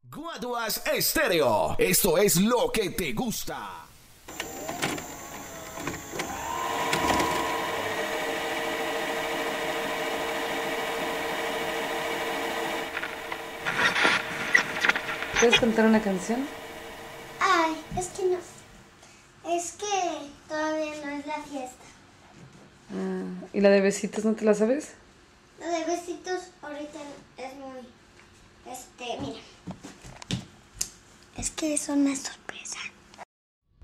Guaduas Estéreo. Esto es lo que te gusta. ¿Puedes cantar una canción? Ay, es que no. Es que todavía no es la fiesta. ¿Y la de besitos no te la sabes? Lo de besitos ahorita es muy... mira. Es que son estos.